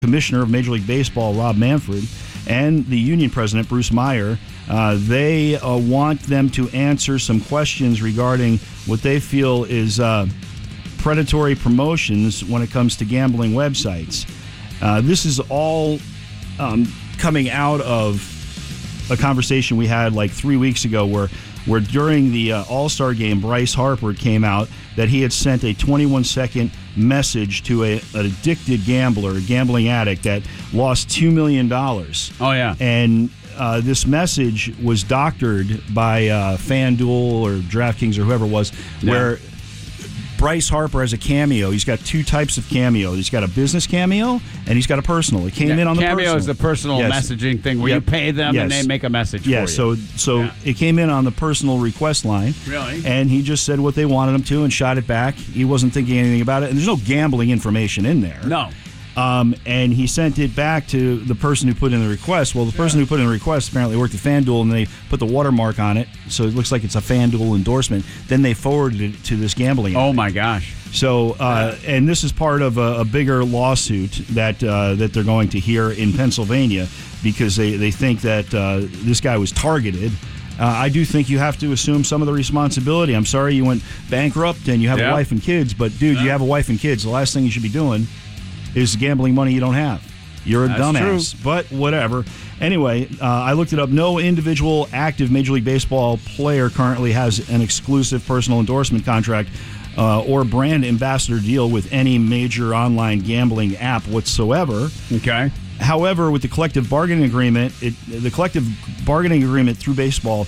commissioner of Major League Baseball, Rob Manfred, and the union president, Bruce Meyer. They want them to answer some questions regarding what they feel is predatory promotions when it comes to gambling websites. This is all coming out of a conversation we had like 3 weeks ago where during the All-Star game, Bryce Harper came out that he had sent a 21-second message to an addicted gambler, a gambling addict that lost $2 million. Oh, yeah. And this message was doctored by FanDuel or DraftKings or whoever it was, where Bryce Harper has a cameo. He's got two types of cameo. He's got a business cameo, and he's got a personal. It came in on the personal. Cameo is the personal messaging thing where you pay them and they make a message for you. So it came in on the personal request line. Really? And he just said what they wanted him to and shot it back. He wasn't thinking anything about it. And there's no gambling information in there. No. And he sent it back to the person who put in the request. Well, the person who put in the request apparently worked at FanDuel, and they put the watermark on it, so it looks like it's a FanDuel endorsement. Then they forwarded it to this gambling addict. Oh, my gosh. So, and this is part of a bigger lawsuit that they're going to hear in Pennsylvania because they think that this guy was targeted. I do think you have to assume some of the responsibility. I'm sorry you went bankrupt and you have a wife and kids, but, dude, you have a wife and kids. The last thing you should be doing is gambling money you don't have. You're a dumbass. True. But whatever. Anyway, I looked it up. No individual active Major League Baseball player currently has an exclusive personal endorsement contract or brand ambassador deal with any major online gambling app whatsoever. Okay. However, with the collective bargaining agreement, the collective bargaining agreement through baseball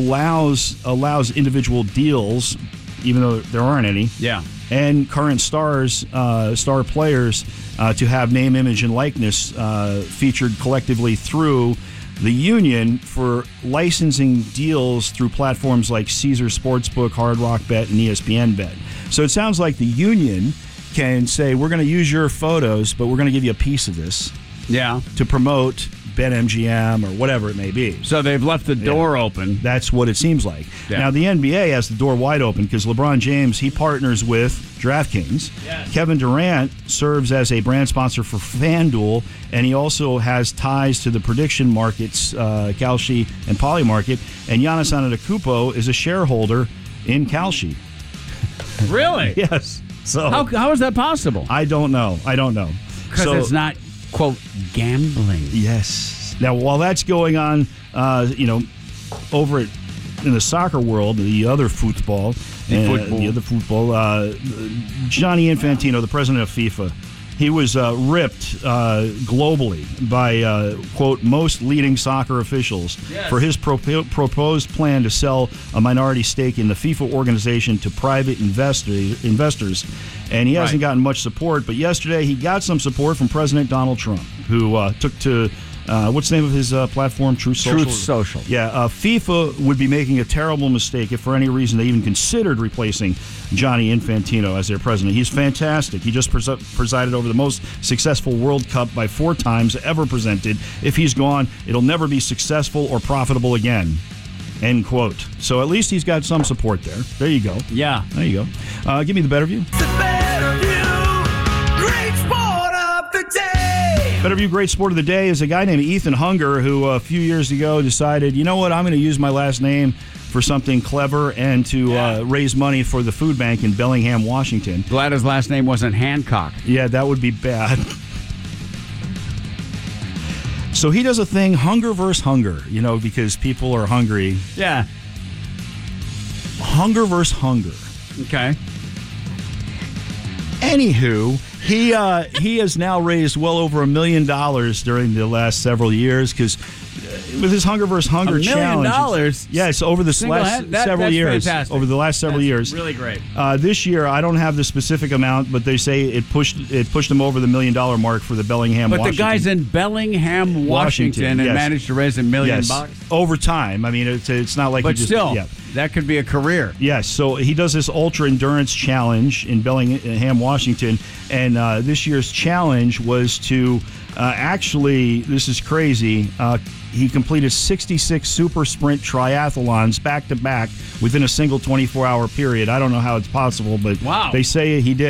allows individual deals, even though there aren't any. Yeah. And current star players to have name, image, and likeness featured collectively through the union for licensing deals through platforms like Caesar Sportsbook, Hard Rock Bet, and ESPN Bet. So it sounds like the union can say, we're going to use your photos, but we're going to give you a piece of this to promote BetMGM or whatever it may be. So they've left the door open. That's what it seems like. Yeah. Now, the NBA has the door wide open because LeBron James, he partners with DraftKings. Yes. Kevin Durant serves as a brand sponsor for FanDuel, and he also has ties to the prediction markets, Kalshi and Polymarket. And Giannis Antetokounmpo is a shareholder in Kalshi. Really? Yes. So how is that possible? I don't know. Because it's not, quote, gambling. Yes. Now, while that's going on, over in the soccer world, the other football, Johnny Infantino, the president of FIFA, he was ripped globally by, quote, most leading soccer officials for his proposed plan to sell a minority stake in the FIFA organization to private investors. And he hasn't gotten much support, but yesterday he got some support from President Donald Trump, who took to what's the name of his platform? Truth Social? Truth Social. Yeah, FIFA would be making a terrible mistake if for any reason they even considered replacing Johnny Infantino as their president. He's fantastic. He just presided over the most successful World Cup by 4 times ever presented. If he's gone, it'll never be successful or profitable again. End quote. So at least he's got some support there. There you go. Yeah. There you go. Give me the better view. The better view. Great sport of the day. Better view, great sport of the day is a guy named Ethan Hunger who a few years ago decided, you know what, I'm going to use my last name for something clever and to raise money for the food bank in Bellingham, Washington. Glad his last name wasn't Hancock. Yeah, that would be bad. So he does a thing, hunger versus hunger, because people are hungry. Yeah. Hunger versus hunger. Okay. Anywho, he has now raised well over $1 million during the last several years because with his Hunger vs. Hunger challenge. $1 million? Yes, over the last several years. Fantastic. Over the last several years. Really great. This year, I don't have the specific amount, but they say it pushed him over the $1 million mark for the Bellingham, Washington. But the guy's in Bellingham, Washington and managed to raise $1 million bucks? Over time. I mean, it's not like but he just... still, that could be a career. Yes, so he does this ultra endurance challenge in Bellingham, Washington, and this year's challenge was to actually, this is crazy, he completed 66 super sprint triathlons back-to-back within a single 24-hour period. I don't know how it's possible, but they say he did it.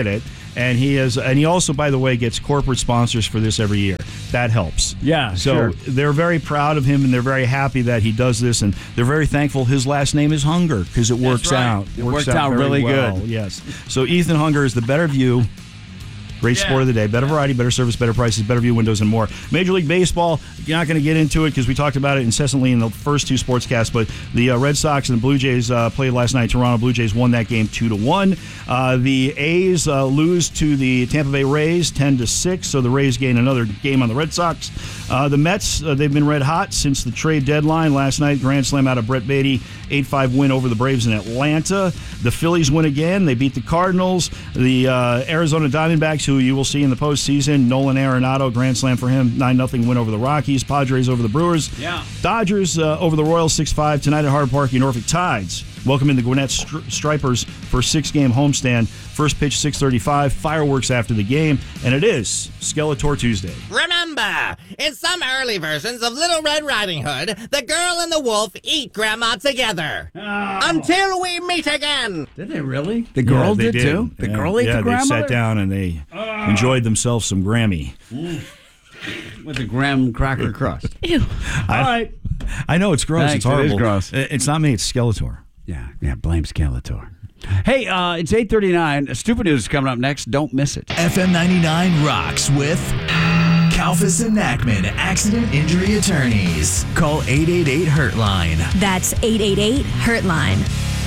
And he also, by the way, gets corporate sponsors for this every year. That helps. Yeah, so they're very proud of him, and they're very happy that he does this, and they're very thankful his last name is Hunger because it works out. It works out really well. good. Yes. So Ethan Hunger is the Better View. Great sport of the day. Better variety, better service, better prices, better view windows, and more. Major League Baseball, you're not going to get into it because we talked about it incessantly in the first two sportscasts, but the Red Sox and the Blue Jays played last night. Toronto Blue Jays won that game 2-1. The A's lose to the Tampa Bay Rays 10-6, so the Rays gain another game on the Red Sox. The Mets, they've been red hot since the trade deadline. Last night, grand slam out of Brett Beatty, 8-5 win over the Braves in Atlanta. The Phillies win again. They beat the Cardinals. The Arizona Diamondbacks, who you will see in the postseason, Nolan Arenado, grand slam for him, 9-0 win over the Rockies. Padres over the Brewers. Yeah. Dodgers over the Royals 6-5 tonight at Hard Park. Norfolk Tides welcoming the Gwinnett Stripers for a 6-game homestand. First pitch 6:35, fireworks after the game, and it is Skeletor Tuesday. Remember, in some early versions of Little Red Riding Hood, the girl and the wolf eat Grandma together. Until we meet again. Did they really? The girl did too? The girl ate the grandmother? They sat down and they enjoyed themselves some Grammy. With the graham cracker crust. Ew. All right. I know, it's gross. Thanks, it's horrible. it is gross. It's not me, it's Skeletor. Yeah, blame Skeletor. Hey, it's 8:39. Stupid News is coming up next. Don't miss it. FM 99 rocks with Kalfas and Nachman Accident Injury Attorneys. Call 888-HURT-LINE. That's 888-HURT-LINE.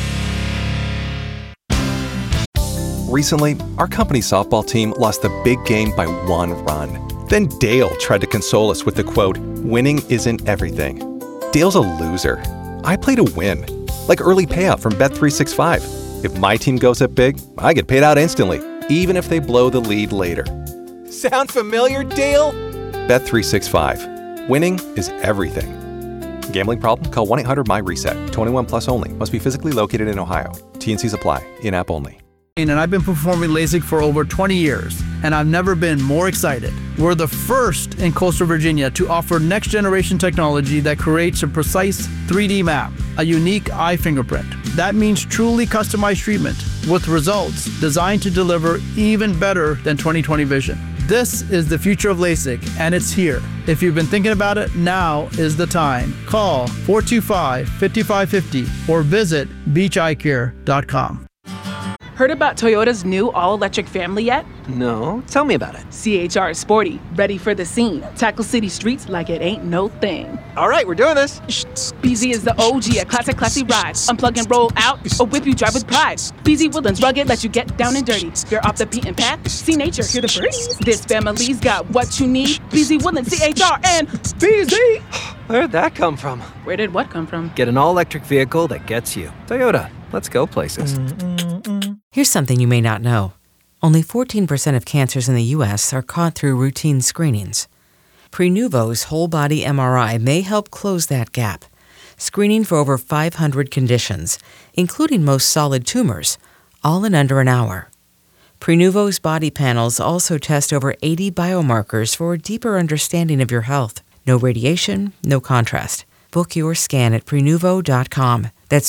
Recently, our company's softball team lost the big game by 1 run. Then Dale tried to console us with the quote, "Winning isn't everything." Dale's a loser. I play to win. Like early payout from Bet365. If my team goes up big, I get paid out instantly, even if they blow the lead later. Sound familiar, Dale? Bet365. Winning is everything. Gambling problem? Call 1-800-MY-RESET. 21 plus only. Must be physically located in Ohio. T&Cs apply. In-app only. And I've been performing LASIK for over 20 years, and I've never been more excited. We're the first in coastal Virginia to offer next-generation technology that creates a precise 3D map, a unique eye fingerprint. That means truly customized treatment with results designed to deliver even better than 20/20 vision. This is the future of LASIK, and it's here. If you've been thinking about it, now is the time. Call 425-5550 or visit beacheyecare.com. Heard about Toyota's new all-electric family yet? No, tell me about it. CHR is sporty, ready for the scene. Tackle city streets like it ain't no thing. All right, we're doing this. BZ is the OG, a classy ride. Unplug and roll out, or whip you drive with pride. BZ Woodlands rugged, let you get down and dirty. You're off the beaten path, see nature, hear the birdies. This family's got what you need. BZ Woodlands, CHR, and BZ. Where'd that come from? Where did what come from? Get an all-electric vehicle that gets you. Toyota, let's go places. Here's something you may not know. Only 14% of cancers in the U.S. are caught through routine screenings. Prenuvo's whole-body MRI may help close that gap, screening for over 500 conditions, including most solid tumors, all in under an hour. Prenuvo's body panels also test over 80 biomarkers for a deeper understanding of your health. No radiation, no contrast. Book your scan at Prenuvo.com. That's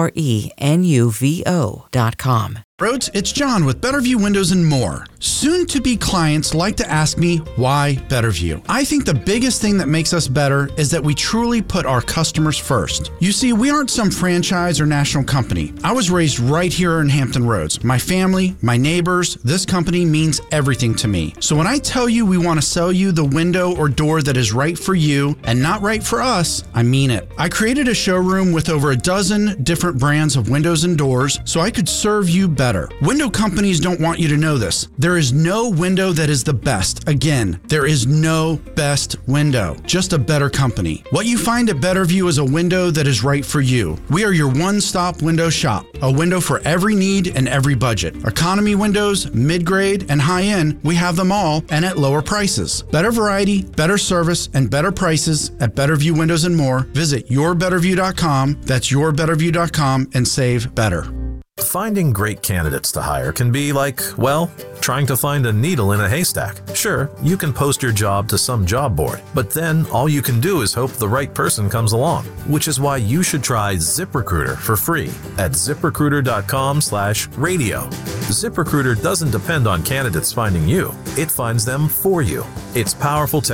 Prenuvo.com. Rhodes, it's John with Betterview Windows and More. Soon-to-be clients like to ask me, why Betterview? I think the biggest thing that makes us better is that we truly put our customers first. You see, we aren't some franchise or national company. I was raised right here in Hampton Roads. My family, my neighbors, this company means everything to me. So when I tell you we want to sell you the window or door that is right for you and not right for us, I mean it. I created a showroom with over a dozen different brands of windows and doors so I could serve you better. Window companies don't want you to know this. There is no window that is the best. Again, there is no best window, just a better company. What you find at Betterview is a window that is right for you. We are your one-stop window shop, a window for every need and every budget. Economy windows, mid-grade, and high-end, we have them all and at lower prices. Better variety, better service, and better prices at Betterview Windows and More. Visit yourbetterview.com. That's yourbetterview.com and save better. Finding great candidates to hire can be like, well, trying to find a needle in a haystack. Sure, you can post your job to some job board, but then all you can do is hope the right person comes along, which is why you should try ZipRecruiter for free at ZipRecruiter.com/radio. ZipRecruiter doesn't depend on candidates finding you. It finds them for you. It's powerful